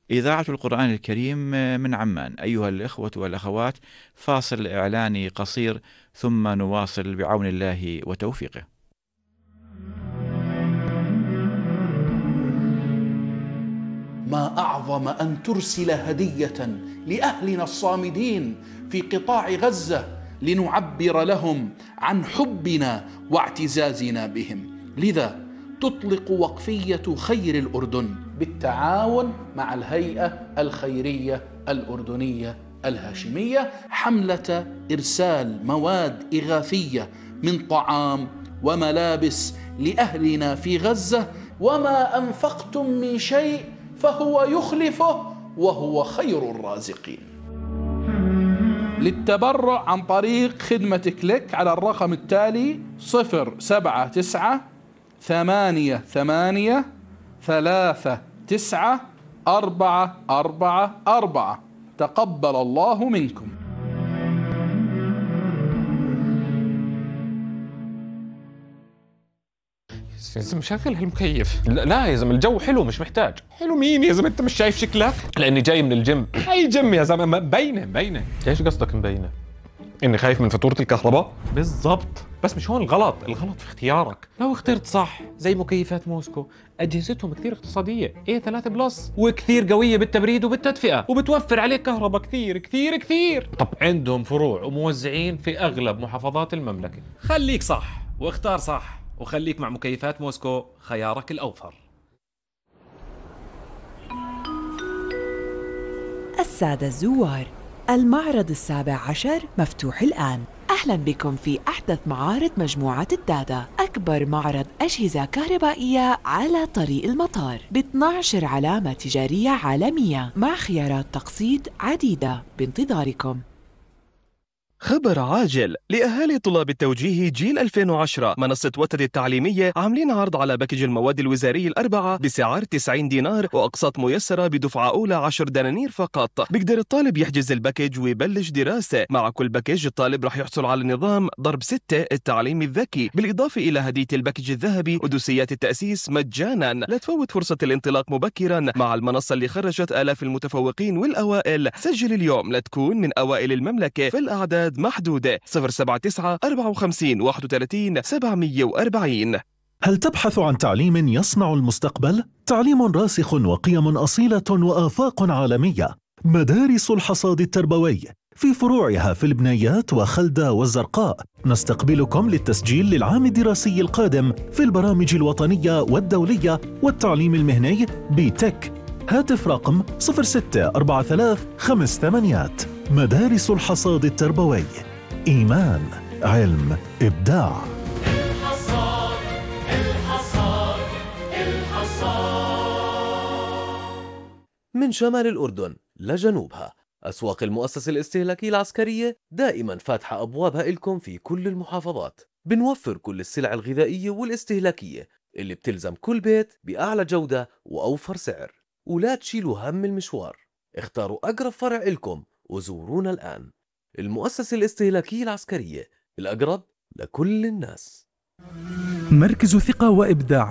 إذاعة القرآن الكريم من عمان. أيها الإخوة والأخوات، فاصل إعلاني قصير ثم نواصل بعون الله وتوفيقه. ما أعظم أن ترسل هدية لأهلنا الصامدين في قطاع غزة لنعبر لهم عن حبنا واعتزازنا بهم. لذا تطلق وقفية خير الأردن بالتعاون مع الهيئة الخيرية الأردنية الهاشمية حملة إرسال مواد إغاثية من طعام وملابس لأهلنا في غزة. وما أنفقتم من شيء فهو يخلفه وهو خير الرازقين. للتبرع عن طريق خدمة كليك على الرقم التالي 07988393444. تقبل الله منكم. يا زلمة شغل هالمكيف. لا يا زلمة الجو حلو، مش محتاج. حلو مين يا زلمة؟ انت مش شايف شكلك؟ لاني جاي من الجيم. اي جيم يا زلمة؟ مبينة. ايش قصدك مبينة؟ اني خايف من فاتورة الكهرباء؟ بالضبط، بس مش هون الغلط في اختيارك. لو اخترت صح زي مكيفات موسكو، اجهزتهم كثير اقتصادية، A3 بلس، وكثير قوية بالتبريد وبالتدفئة، وبتوفر عليك كهرباء كثير كثير كثير. طب عندهم فروع وموزعين في اغلب محافظات المملكة. خليك صح واختار صح، وخليك مع مكيفات موسكو، خيارك الأوفر. السادة الزوار، المعرض 17 مفتوح الآن. أهلا بكم في أحدث معارض مجموعة الدادا، أكبر معرض أجهزة كهربائية على طريق المطار، ب 12 علامة تجارية عالمية مع خيارات تقسيط عديدة بانتظاركم. خبر عاجل لأهالي طلاب التوجيه جيل 2010. منصة وتد التعليمية عاملين عرض على باكج المواد الوزاري الأربعة بسعر 90 دينار وأقساط ميسرة بدفعة أولى 10 دنانير فقط. بيقدر الطالب يحجز الباكج ويبلش دراسة. مع كل باكج الطالب رح يحصل على نظام ضرب 6 التعليم الذكي، بالإضافة إلى هدية الباكج الذهبي ودوسيات التأسيس مجانا. لا تفوت فرصة الانطلاق مبكرا مع المنصة اللي خرجت آلاف المتفوقين والأوائل. سجل اليوم لتكون من أوائل المملكة، في الأعداد محدودة. 079 54 31 740. هل تبحث عن تعليم يصنع المستقبل؟ تعليم راسخ وقيم أصيلة وآفاق عالمية. مدارس الحصاد التربوي في فروعها في البنيات وخلدة والزرقاء. نستقبلكم للتسجيل للعام الدراسي القادم في البرامج الوطنية والدولية والتعليم المهني بتك. هاتف رقم 064358. مدارس الحصاد التربوي، إيمان، علم، إبداع. من شمال الأردن لجنوبها، أسواق المؤسسة الاستهلاكية العسكرية دائما فاتحة أبوابها إلكم في كل المحافظات. بنوفر كل السلع الغذائية والاستهلاكية اللي بتلزم كل بيت بأعلى جودة وأوفر سعر. ولا تشيلوا هم المشوار، اختاروا أقرب فرع إلكم وزورونا الآن. المؤسسة الاستهلاكية العسكرية، الأقرب لكل الناس. مركز ثقة وإبداع